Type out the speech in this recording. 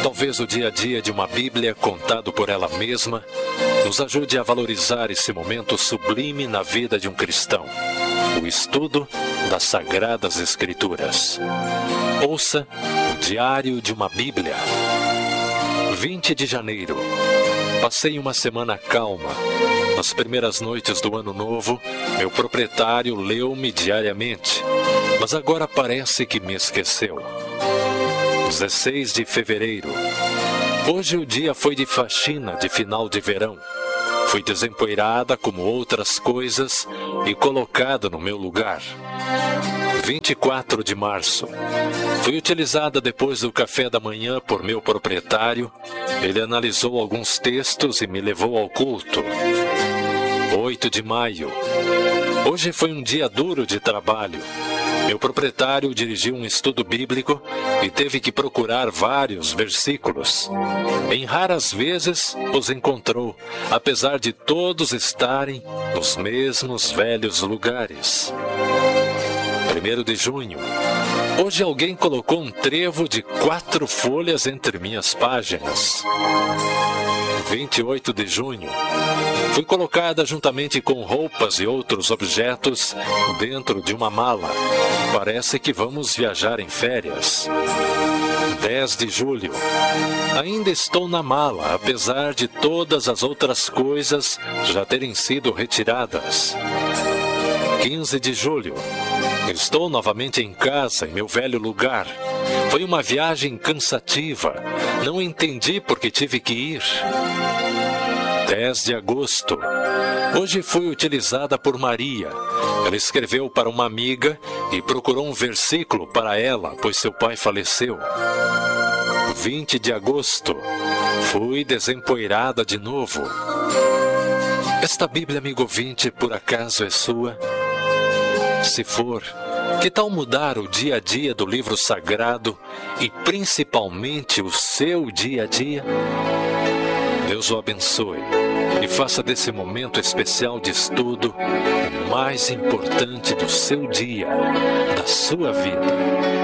Talvez o dia a dia de uma Bíblia contado por ela mesma nos ajude a valorizar esse momento sublime na vida de um cristão, o estudo das Sagradas Escrituras. Ouça o Diário de uma Bíblia. 20 de janeiro. Passei uma semana calma. Nas primeiras noites do ano novo, meu proprietário leu-me diariamente, mas agora parece que me esqueceu. 16 de fevereiro. Hoje o dia foi de faxina de final de verão. Fui desempoeirada como outras coisas e colocada no meu lugar. 24 de março. Fui utilizada depois do café da manhã por meu proprietário. Ele analisou alguns textos e me levou ao culto. 8 de maio. Hoje foi um dia duro de trabalho. Meu proprietário dirigiu um estudo bíblico e teve que procurar vários versículos. Em raras vezes os encontrou, apesar de todos estarem nos mesmos velhos lugares. 1º de junho. Hoje alguém colocou um trevo de 4 folhas entre minhas páginas. 28 de junho. Fui colocada juntamente com roupas e outros objetos dentro de uma mala. Parece que vamos viajar em férias. 10 de julho. Ainda estou na mala, apesar de todas as outras coisas já terem sido retiradas. 15 de julho. Estou novamente em casa, em meu velho lugar. Foi uma viagem cansativa. Não entendi por que tive que ir. 10 de agosto. Hoje fui utilizada por Maria. Ela escreveu para uma amiga e procurou um versículo para ela, pois seu pai faleceu. 20 de agosto. Fui desempoeirada de novo. Esta Bíblia, amigo ouvinte, por acaso é sua? Se for, que tal mudar o dia a dia do livro sagrado e principalmente o seu dia a dia? Deus o abençoe e faça desse momento especial de estudo o mais importante do seu dia, da sua vida.